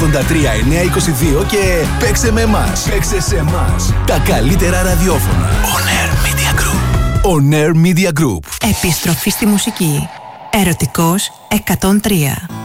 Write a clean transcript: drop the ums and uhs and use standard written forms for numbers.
922 και παίξε με εμάς. Παίξε σε εμάς. Τα καλύτερα ραδιόφωνα. On Air Media Group. On Air Media Group. Επιστροφή στη μουσική. Ερωτικός 103.